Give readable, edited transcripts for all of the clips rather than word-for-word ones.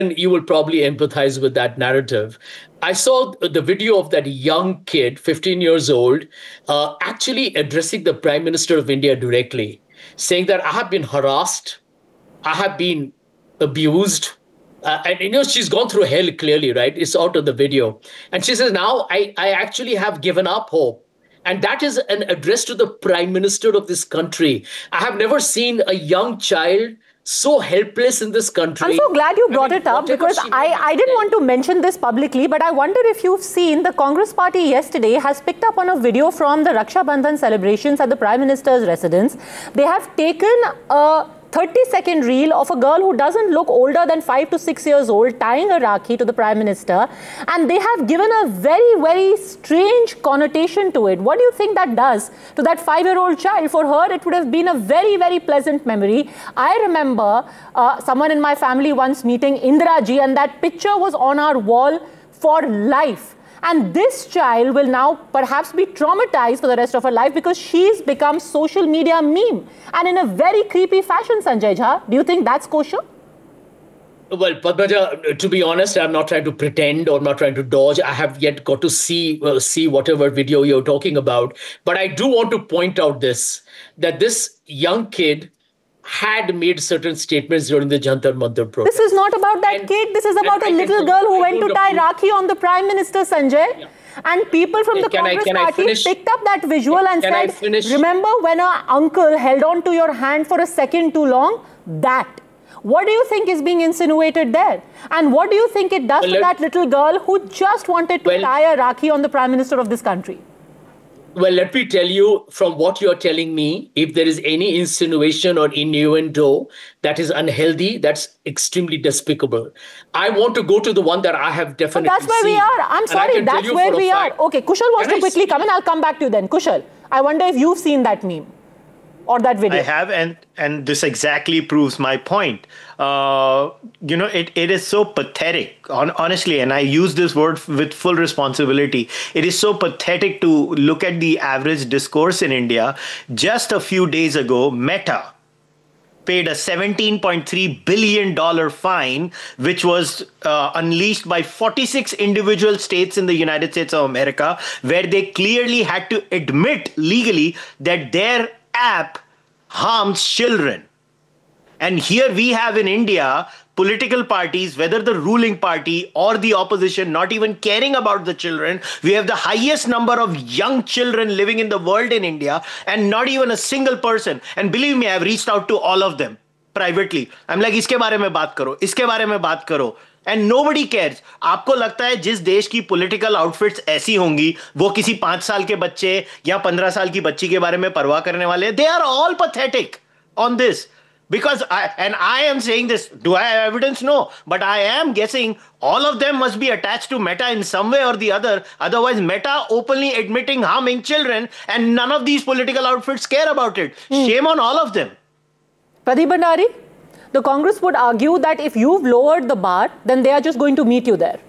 you will probably empathize with that narrative. I saw the video of that young kid, 15 years old, actually addressing the Prime Minister of India directly, saying that I have been harassed, I have been abused. And she's gone through hell clearly, right? It's out of the video. And she says, now I actually have given up hope. And that is an address to the Prime Minister of this country. I have never seen a young child so helpless in this country. I'm so glad you brought it up, because I didn't want to mention this publicly, but I wonder if you've seen the Congress party yesterday has picked up on a video from the Raksha Bandhan celebrations at the Prime Minister's residence. They have taken a 30-second reel of a girl who doesn't look older than 5 to 6 years old tying a Rakhi to the Prime Minister, and they have given a very, very strange connotation to it. What do you think that does to that 5-year-old child? For her, it would have been a very, very pleasant memory. I remember someone in my family once meeting Indira Ji, and that picture was on our wall for life. And this child will now perhaps be traumatized for the rest of her life because she's become social media meme. And in a very creepy fashion, Sanjay Jha. Do you think that's kosher? Well, Padmaja, to be honest, I'm not trying to pretend or not trying to dodge. I have yet got to see whatever video you're talking about. But I do want to point out that this young kid had made certain statements during the Jantar Mantar protest. This is not about that kid. This is about a little girl who went to tie Rakhi on the Prime Minister, Sanjay. Yeah. And people from the Congress party picked up that visual and said, remember when our uncle held on to your hand for a second too long? That. What do you think is being insinuated there? And what do you think it does to that little girl who just wanted to tie a Rakhi on the Prime Minister of this country? Well, let me tell you, from what you're telling me, if there is any insinuation or innuendo that is unhealthy, that's extremely despicable. I want to go to the one that I have definitely seen. But that's where we are. I'm sorry, that's where we are. Okay, Kushal wants to quickly come in. I'll come back to you then. Kushal, I wonder if you've seen that meme or that video. I have, and this exactly proves my point. It is so pathetic, honestly, and I use this word with full responsibility. It is so pathetic to look at the average discourse in India. Just a few days ago, Meta paid a $17.3 billion fine, which was unleashed by 46 individual states in the United States of America, where they clearly had to admit legally that their app harms children. And here we have in India political parties, whether the ruling party or the opposition, not even caring about the children. We have the highest number of young children living in the world in India, and not even a single person. And believe me, I've reached out to all of them privately. I'm like, iske baare mein baat karo, iske baare mein baat karo. And nobody cares. आपको लगता है जिस देश की political outfits ऐसी होंगी, वो किसी 5 साल के बच्चे या 15 साल की बच्ची के बारे में परवाह करने वाले? They are all pathetic on this. Because I am saying this, do I have evidence? No. But I am guessing all of them must be attached to Meta in some way or the other. Otherwise, Meta openly admitting harming children, and none of these political outfits care about it. Shame on all of them. Pradeep Bhandari? The Congress would argue that if you've lowered the bar, then they are just going to meet you there.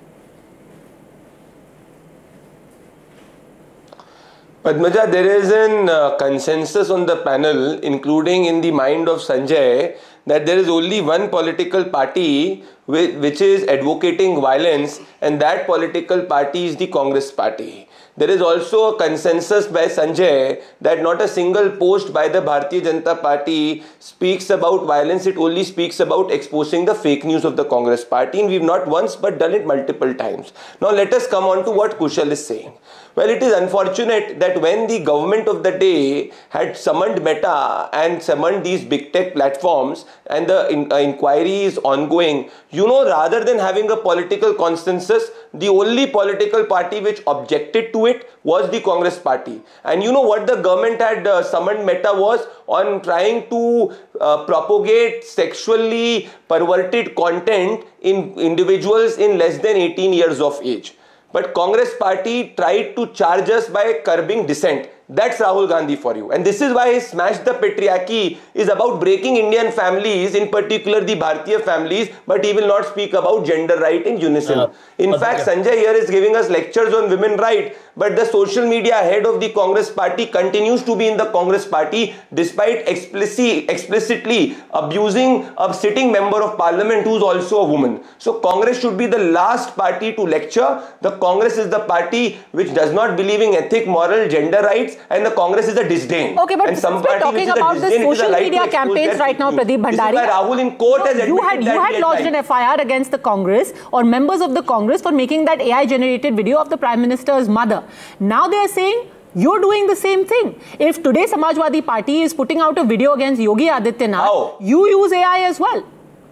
Padmaja, there is a consensus on the panel, including in the mind of Sanjay, that there is only one political party which is advocating violence, and that political party is the Congress party. There is also a consensus by Sanjay that not a single post by the Bharatiya Janata Party speaks about violence. It only speaks about exposing the fake news of the Congress party, and we've not once but done it multiple times. Now let us come on to what Kushal is saying. Well, it is unfortunate that when the government of the day had summoned Meta and summoned these big tech platforms, and the inquiry is ongoing, rather than having a political consensus, the only political party which objected to it was the Congress party. And what the government had summoned Meta was on trying to propagate sexually perverted content in individuals in less than 18 years of age. But Congress party tried to charge us by curbing dissent. That's Rahul Gandhi for you. And this is why Smash the Patriarchy is about breaking Indian families, in particular the Bharatiya families, but he will not speak about gender right in unison. In fact, Sanjay here is giving us lectures on women right, but the social media head of the Congress party continues to be in the Congress party despite explicitly abusing a sitting member of parliament who is also a woman. So Congress should be the last party to lecture. The Congress is the party which does not believe in ethic, moral, gender rights, and the Congress is a disdain. Okay, but and since we're talking about the social media campaigns right now, Pradeep Bhandari, Rahul in court has admitted you had lodged an FIR against the Congress or members of the Congress for making that AI-generated video of the Prime Minister's mother. Now they are saying you're doing the same thing. If today Samajwadi Party is putting out a video against Yogi Adityanath, you use AI as well.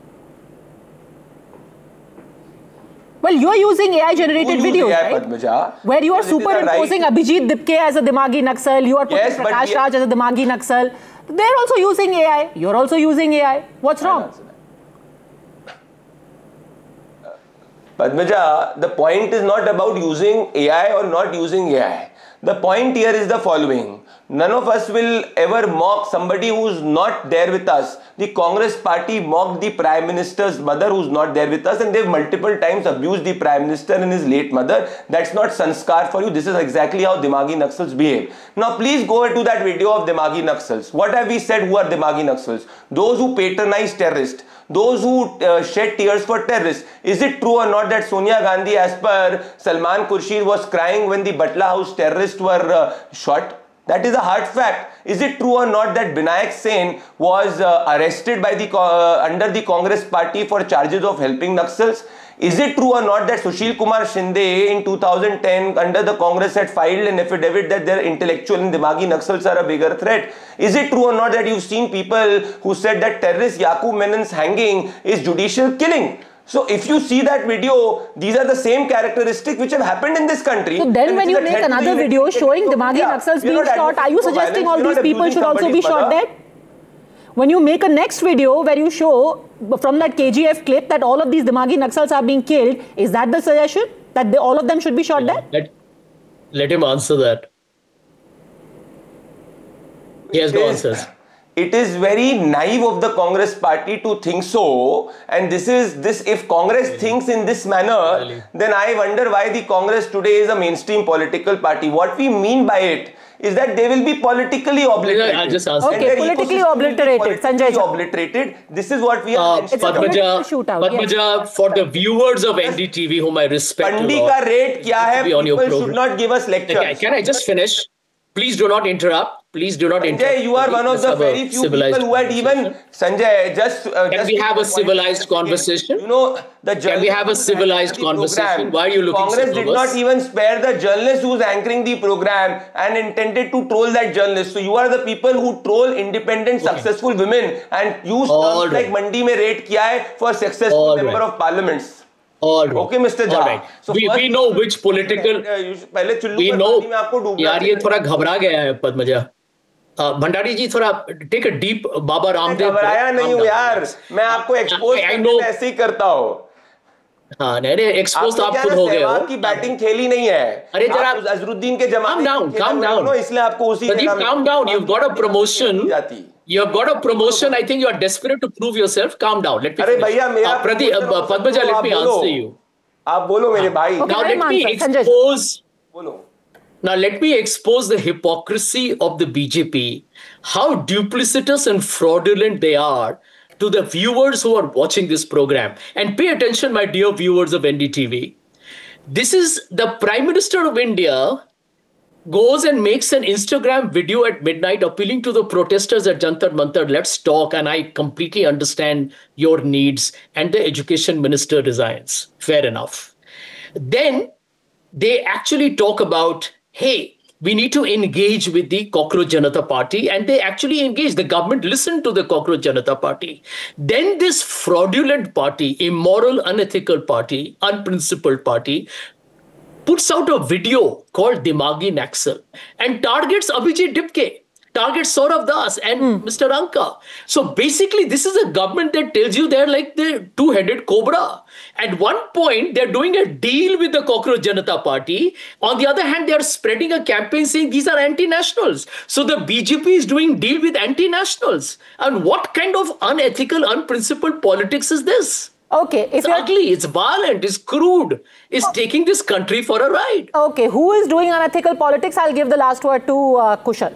Well, you're using AI-generated videos, AI, right? Padmaja? Where you are superimposing Abhijit Dipke as a Dimagi Naxal, you are putting Prakash Raj as a Dimagi Naxal. They're also using AI. You're also using AI. What's wrong? Padmaja, the point is not about using AI or not using AI. The point here is the following. None of us will ever mock somebody who's not there with us. The Congress party mocked the Prime Minister's mother who's not there with us, and they've multiple times abused the Prime Minister and his late mother. That's not sanskar for you. This is exactly how Dimagi Naxals behave. Now please go to that video of Dimagi Naxals. What have we said who are Dimagi Naxals? Those who patronize terrorists. Those who shed tears for terrorists. Is it true or not that Sonia Gandhi, as per Salman Khurshid, was crying when the Batla House terrorists were shot? That is a hard fact. Is it true or not that Binayak Sen was arrested by the under the Congress party for charges of helping Naxals? Is it true or not that Sushil Kumar Shinde in 2010 under the Congress had filed an affidavit that their intellectual and Dimagi Naxals are a bigger threat? Is it true or not that you've seen people who said that terrorist Yaqub Menon's hanging is judicial killing? So if you see that video, these are the same characteristics which have happened in this country. So then when you make another video showing Dimagi Naxals being shot, are you suggesting all these people should also be shot dead? When you make a next video where you show from that KGF clip that all of these Dimagi Naxals are being killed, is that the suggestion? That all of them should be shot dead? Let him answer that. He has no answers. It is very naive of the Congress party to think so, and if Congress thinks in this manner, then I wonder why the Congress today is a mainstream political party. What we mean by it is that they will be politically obliterated. I'll just answer. Okay, politically obliterated. Sanjay obliterated. This is what we are. Padmaja, for the viewers of NDTV, whom I respect Pandi ka rate kya hai? People should not give us lectures. Can I just finish? Please do not interrupt. Please do not interrupt. Sanjay, you are one of the very few people who had even... Sanjay, can we have a civilized conversation? You know, can we have a civilized conversation? Why are you looking Congress so did not even spare the journalist who was anchoring the program and intended to troll that journalist. So you are the people who troll independent, successful women and use terms like Mandi mein rate kiya hai for successful member of parliaments. All right. Okay, Mr. Jha. Right. So we know which political... we know... यार ये थोड़ा घबरा गया है पद्मजा. भंडारी जी थोड़ा take a deep Baba Ramdev. घबराया नहीं हूँ यार. मैं आपको expose ऐसे ही करता हूँ. हाँ नहीं एक्सपोज तो आप खुद हो गए हो. की बैटिंग खेली नहीं है. अरे जरा अजरुद्दीन के जमाने calm down. इसलिए आपको उसी calm down. You've got a promotion. You have got a promotion. I think you are desperate to prove yourself. Calm down. Let me. अरे भैया मेरा Padmaja, let me answer you. आप बोलो मेरे भाई. Now let me expose. Now let me expose the hypocrisy of the BJP. How duplicitous and fraudulent they are to the viewers who are watching this program. And pay attention, my dear viewers of NDTV. This is the Prime Minister of India goes and makes an Instagram video at midnight appealing to the protesters at Jantar Mantar. Let's talk. And I completely understand your needs. And the education minister resigns. Fair enough. Then they actually talk about, hey, we need to engage with the Cockroach Janata Party. And they actually engage. The government listened to the Cockroach Janata Party. Then this fraudulent party, immoral, unethical party, unprincipled party, puts out a video called Dimagi Naxal and targets Abhijit Dipke. target Saurav Das and Mr. Anka. So basically, this is a government that tells you they're like the two-headed cobra. At one point, they're doing a deal with the Cockroach Janata Party. On the other hand, they're spreading a campaign saying these are anti-nationals. So the BJP is doing deal with anti-nationals. And what kind of unethical, unprincipled politics is this? Okay, it's ugly, it's violent, it's crude, it's taking this country for a ride. Okay, who is doing unethical politics? I'll give the last word to Kushal.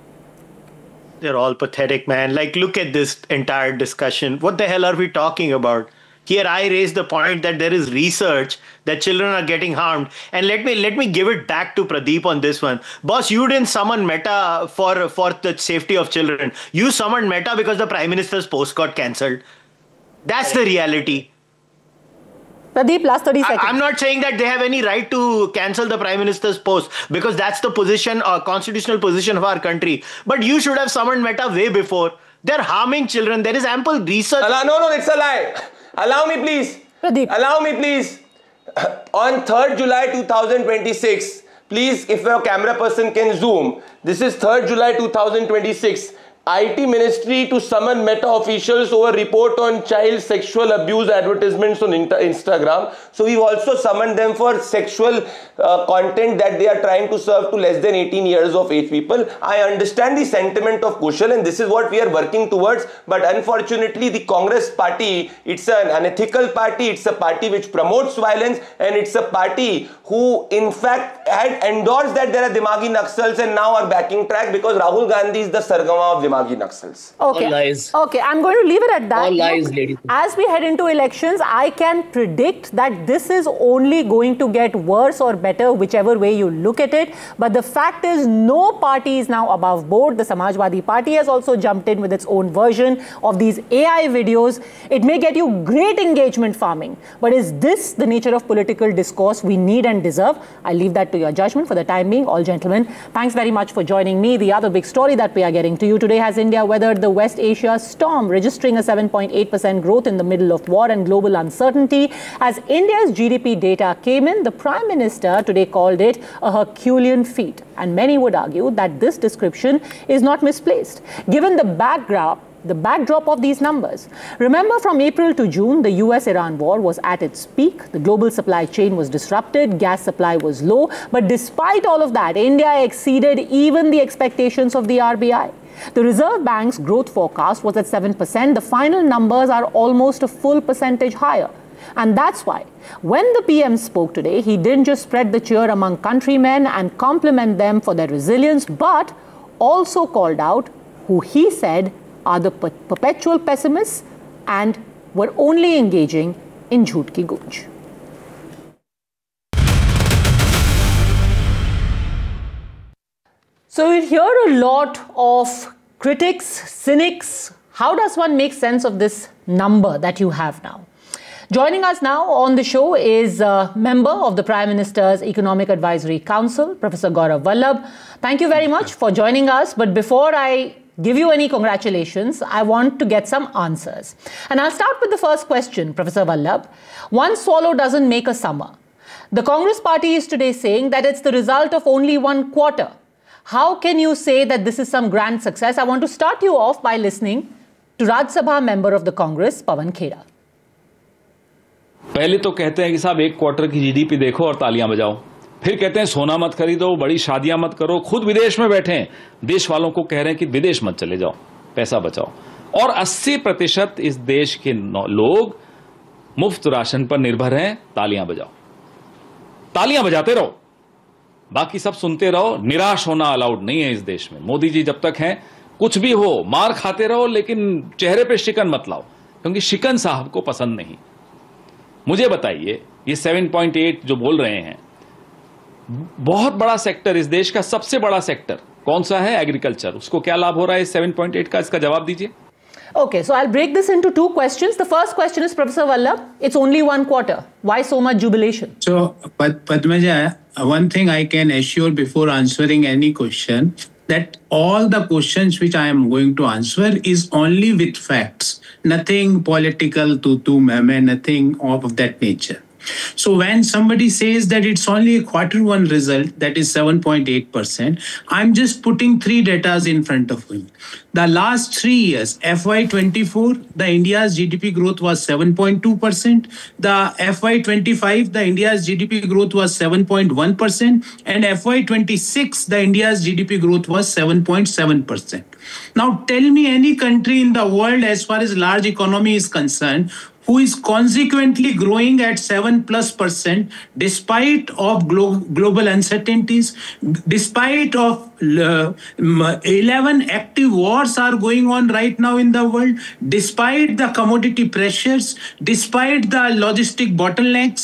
They're all pathetic, man. Like, look at this entire discussion. What the hell are we talking about? Here I raised the point that there is research that children are getting harmed. And let me give it back to Pradeep on this one. Boss, you didn't summon Meta for the safety of children. You summoned Meta because the Prime Minister's post got cancelled. That's the reality. Pradeep, last 30 seconds. I'm not saying that they have any right to cancel the Prime Minister's post because that's the position, constitutional position of our country. But you should have summoned Meta way before. They're harming children. There is ample research. No, it's a lie. Allow me, please. Pradeep. Allow me, please. On 3rd July 2026, please, if your camera person can zoom, this is 3rd July 2026. IT Ministry to summon Meta officials over report on child sexual abuse advertisements on Instagram. So we've also summoned them for sexual content that they are trying to serve to less than 18 years of age people. I understand the sentiment of Kushal and this is what we are working towards. But unfortunately, the Congress party, it's an unethical party. It's a party which promotes violence and it's a party who in fact had endorsed that there are Dimagi Naxals and now are backing track because Rahul Gandhi is the Sargama of Dimagi Naxals. Okay. All lies. Okay, I'm going to leave it at that. All lies, ladies. As we head into elections, I can predict that this is only going to get worse or better, whichever way you look at it. But the fact is, no party is now above board. The Samajwadi Party has also jumped in with its own version of these AI videos. It may get you great engagement farming, but is this the nature of political discourse we need and deserve? I leave that to your judgment. For the time being, all gentlemen, thanks very much for joining me. The other big story that we are getting to you today has India weathered the West Asia storm, registering a 7.8% growth in the middle of war and global uncertainty. As India's GDP data came in, the Prime Minister today called it a Herculean feat. And many would argue that this description is not misplaced, given the backdrop of these numbers. Remember, from April to June, the US-Iran war was at its peak. The global supply chain was disrupted. Gas supply was low. But despite all of that, India exceeded even the expectations of the RBI. The Reserve Bank's growth forecast was at 7%. The final numbers are almost a full percentage higher. And that's why, when the PM spoke today, he didn't just spread the cheer among countrymen and compliment them for their resilience, but also called out who he said are the perpetual pessimists and were only engaging in jhoot ki gunj. So we hear a lot of critics, cynics. How does one make sense of this number that you have now? Joining us now on the show is a member of the Prime Minister's Economic Advisory Council, Professor Gaurav Vallabh. Thank you very much for joining us. But before I give you any congratulations, I want to get some answers. And I'll start with the first question, Professor Vallabh. One swallow doesn't make a summer. The Congress party is today saying that it's the result of only one quarter. How can you say that this is some grand success? I want to start you off by listening to Rajya Sabha member of the Congress, Pawan Khera. पहले तो कहते हैं कि साहब एक quarter की GDP देखो और तालियां बजाओ, फिर कहते हैं सोना मत खरीदो, बड़ी शादियां मत करो, खुद विदेश में बैठे हैं, देश वालों को कह रहे हैं कि विदेश मत चले जाओ, पैसा बचाओ। और 80% इस देश के लोग मुफ्त राशन पर निर्भर हैं, तालियां बजाओ, तालियां बजाते रहो, बाकी सब सुनते रहो। निराश होना अलाउड नहीं है इस देश में। मोदी जी जब तक हैं, कुछ भी हो, मार खाते रहो, लेकिन चेहरे पे शिकन मत लाओ, क्योंकि शिकन साहब को पसंद नहीं। मुझे बताइए, ये 7.8 जो बोल रहे हैं, बहुत बड़ा सेक्टर, इस देश का सबसे बड़ा सेक्टर कौन सा है? एग्रीकल्चर। उसको क्या लाभ हो रहा है इस 7.8 का? इसका जवाब दीजिए। Okay, so I'll break this into two questions. The first question is, Professor Vallabh, it's only one quarter. Why so much jubilation? So, Padmaja, one thing I can assure before answering any question, that all the questions which I am going to answer is only with facts. Nothing political, nothing of that nature. So when somebody says that it's only a quarter one result, that is 7.8%, I'm just putting three datas in front of him. The last 3 years, FY24, the India's GDP growth was 7.2%. The FY25, the India's GDP growth was 7.1%. And FY26, the India's GDP growth was 7.7%. Now tell me any country in the world as far as large economy is concerned who is consequently growing at 7+% despite of global uncertainties, despite of 11 active wars are going on right now in the world, despite the commodity pressures, despite the logistic bottlenecks,